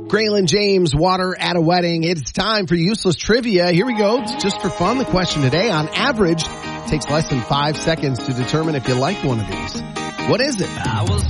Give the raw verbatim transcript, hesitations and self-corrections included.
Graylin James, water at a wedding. It's time for useless trivia. Here we go. It's just for fun. The question today, on average, takes less than five seconds to determine if you like one of these. What is it? I was